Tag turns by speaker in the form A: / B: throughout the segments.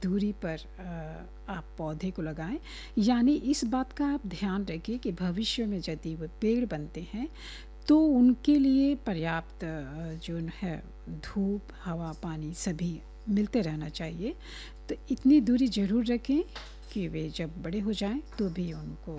A: दूरी पर आप पौधे को लगाएं। यानी इस बात का आप ध्यान रखें कि भविष्य में यदि वो पेड़ बनते हैं तो उनके लिए पर्याप्त जो है धूप, हवा, पानी सभी मिलते रहना चाहिए। तो इतनी दूरी ज़रूर रखें कि वे जब बड़े हो जाएं तो भी उनको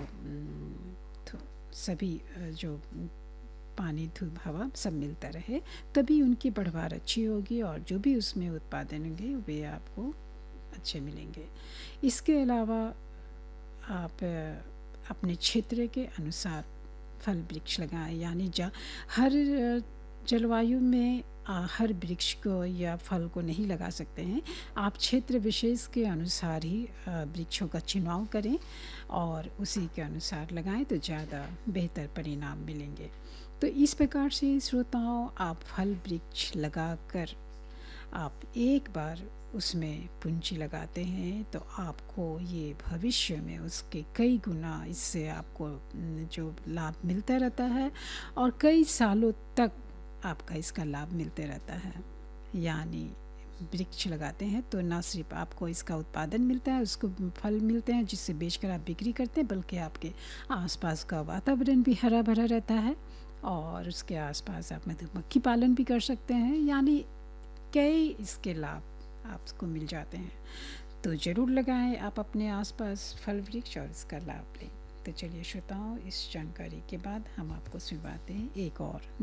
A: सभी जो पानी, धूप, हवा सब मिलता रहे, तभी उनकी बढ़वार अच्छी होगी और जो भी उसमें उत्पादन होंगे वे आपको अच्छे मिलेंगे। इसके अलावा आप अपने क्षेत्र के अनुसार फल वृक्ष लगाएं। यानी हर जलवायु में हर वृक्ष को या फल को नहीं लगा सकते हैं। आप क्षेत्र विशेष के अनुसार ही वृक्षों का चुनाव करें और उसी के अनुसार लगाएं तो ज़्यादा बेहतर परिणाम मिलेंगे। तो इस प्रकार से श्रोताओं, आप फल वृक्ष लगाकर आप एक बार उसमें पूंजी लगाते हैं तो आपको ये भविष्य में उसके कई गुना इससे आपको जो लाभ मिलता रहता है और कई सालों तक आपका इसका लाभ मिलते रहता है। यानी वृक्ष लगाते हैं तो ना सिर्फ आपको इसका उत्पादन मिलता है, उसको फल मिलते हैं जिससे बेचकर आप बिक्री करते हैं, बल्कि आपके आसपास का वातावरण भी हरा भरा रहता है और उसके आसपास आप मधुमक्खी पालन भी कर सकते हैं। यानी कई इसके लाभ आपको मिल जाते हैं। तो ज़रूर लगाएं आप अपने आसपास फल वृक्ष और इसका लाभ लें। तो चलिए श्रोताओं, इस जानकारी के बाद हम आपको सुनवाते हैं एक और